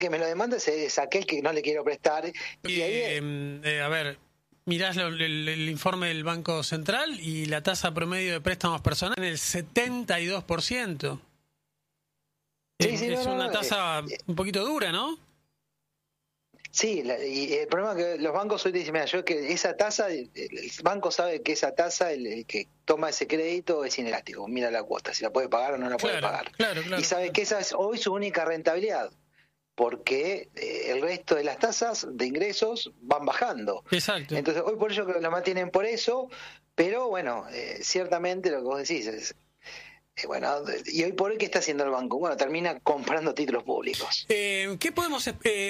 que me lo demanda es aquel que no le quiero prestar. Y ahí a ver, mirás el informe del Banco Central y la tasa promedio de préstamos personales en el 72%. Es una tasa un poquito dura, ¿no? Sí, y el problema es que los bancos hoy te dicen, mira, yo que esa tasa, el banco sabe que esa tasa, el que toma ese crédito es inelástico, mira la cuota, si la puede pagar o no la puede pagar. Claro. Y sabe que esa es hoy su única rentabilidad, porque el resto de las tasas de ingresos van bajando. Exacto. Entonces hoy por ello que lo mantienen por eso, pero bueno, ciertamente lo que vos decís es... Bueno, ¿y hoy por hoy qué está haciendo el banco? Bueno, termina comprando títulos públicos. ¿Qué podemos...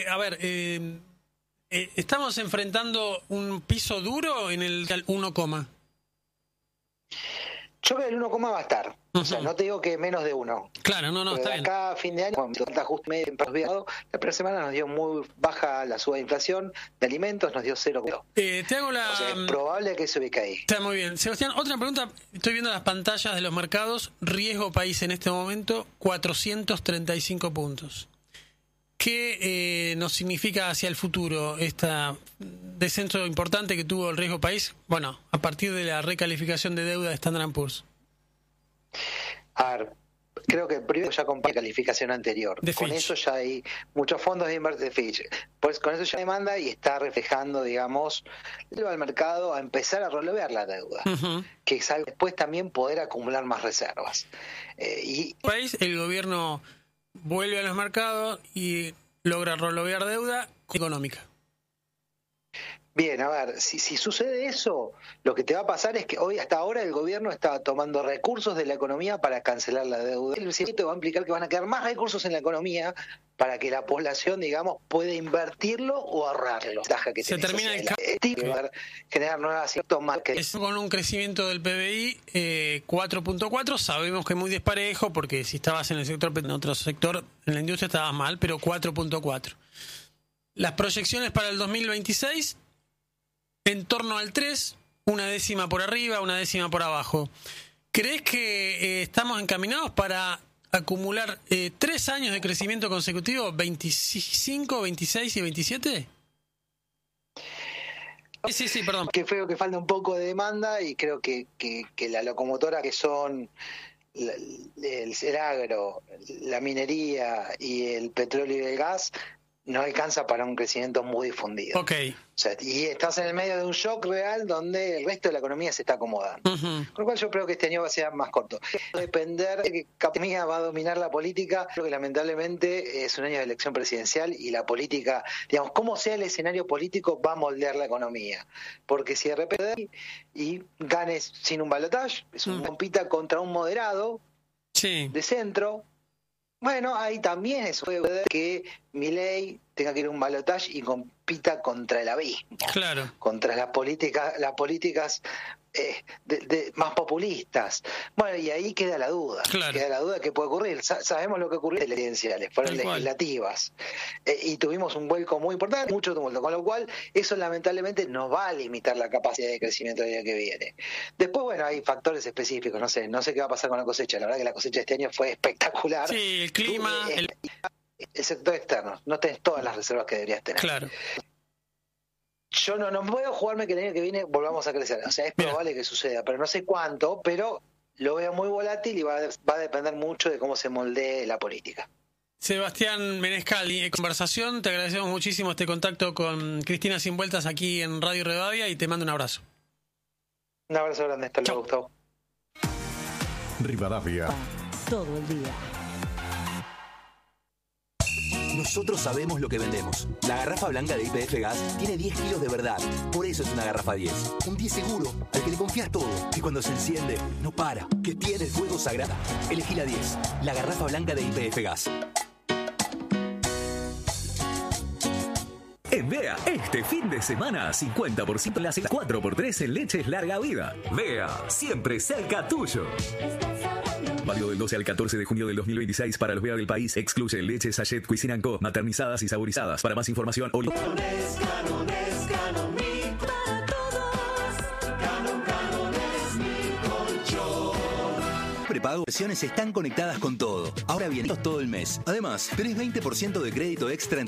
estamos enfrentando un piso duro en el 1, yo creo que el 1, va a estar. O sea, no te digo que menos de 1. Claro, no, está bien. Acá a fin de año, cuando está justo medio en la primera semana nos dio muy baja la suba de inflación de alimentos, nos dio 0. Te hago la... O sea, es probable que se ubique ahí. Está muy bien. Sebastián, otra pregunta. Estoy viendo las pantallas de los mercados. Riesgo país en este momento, 435 puntos. ¿Qué nos significa hacia el futuro este descenso importante que tuvo el riesgo país? Bueno, a partir de la recalificación de deuda de Standard & Poor's. A ver, creo que primero ya compara calificación anterior. Con eso ya hay muchos fondos de inversión de Fitch. Pues con eso ya demanda y está reflejando, digamos, al mercado a empezar a relevar la deuda. Que es algo después también poder acumular más reservas. El gobierno vuelve a los mercados y logra relevar deuda económica. Bien, a ver, si sucede eso, lo que te va a pasar es que hoy hasta ahora el gobierno está tomando recursos de la economía para cancelar la deuda. El cierto va a implicar que van a quedar más recursos en la economía para que la población, digamos, pueda invertirlo o ahorrarlo. Se termina el generar nuevas síntomas. Con un crecimiento del PBI 4.4, sabemos que es muy desparejo porque si estabas en el sector, en otro sector, en la industria estabas mal, pero 4.4. Las proyecciones para el 2026 en torno al 3, una décima por arriba, una décima por abajo. ¿Crees que estamos encaminados para acumular 3 años de crecimiento consecutivo, 25, 26 y 27? Sí, perdón. Que creo que falta un poco de demanda y creo que la locomotora que son el agro, la minería y el petróleo y el gas no alcanza para un crecimiento muy difundido. Okay. O sea, y estás en el medio de un shock real donde el resto de la economía se está acomodando. Con lo cual yo creo que este año va a ser más corto. Depender de que la economía va a dominar la política, creo que lamentablemente es un año de elección presidencial y la política, digamos, como sea el escenario político, va a moldear la economía. Porque si de repente y ganes sin un balotaje, es un compita contra un moderado de centro. Bueno, ahí también es que Milei tenga que ir a un balotaje y compita contra el abismo. Claro. Contra las políticas más populistas. Bueno, y ahí queda la duda. Claro. Queda la duda de qué puede ocurrir. Sabemos lo que ocurrió en las presidenciales, fueron legislativas. Y tuvimos un vuelco muy importante, mucho tumulto. Con lo cual, eso lamentablemente nos va a limitar la capacidad de crecimiento del año que viene. Después, bueno, hay factores específicos. No sé qué va a pasar con la cosecha. La verdad que la cosecha de este año fue espectacular. Sí, el clima. El sector externo. No tenés todas las reservas que deberías tener. Claro. Yo no puedo jugarme que el año que viene volvamos a crecer. O sea, es probable que suceda, pero no sé cuánto, pero lo veo muy volátil y va a depender mucho de cómo se moldee la política. Sebastián Menescal, conversación, te agradecemos muchísimo este contacto con Cristina Sin Vueltas aquí en Radio Rivadavia y te mando un abrazo. Un abrazo grande, hasta luego, Gustavo. Rivadavia. Todo el día. Nosotros sabemos lo que vendemos. La garrafa blanca de YPF Gas tiene 10 kilos de verdad. Por eso es una garrafa 10. Un 10 seguro, al que le confías todo. Que cuando se enciende, no para. Que tiene el fuego sagrado. Elegí la 10. La garrafa blanca de YPF Gas. En Vea, este fin de semana, 50% en las 4x3 en leches larga vida. Vea, siempre cerca tuyo. Válido del 12 al 14 de junio del 2026 para los Vea del país. Excluye leche sachet Cuisine & Co. Maternizadas y saborizadas. Para más información, Prepago versiones están conectadas con todo. Ahora bien, todo el mes. Además, tenés 20% de crédito extra en